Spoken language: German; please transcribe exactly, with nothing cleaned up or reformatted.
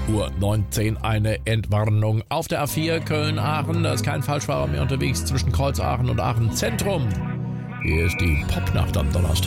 Uhr neunzehn eine Entwarnung auf der A vier Köln-Aachen. Da ist kein Falschfahrer mehr unterwegs zwischen Kreuz Aachen und Aachen Zentrum. Hier ist die Popnacht am Donnerstag.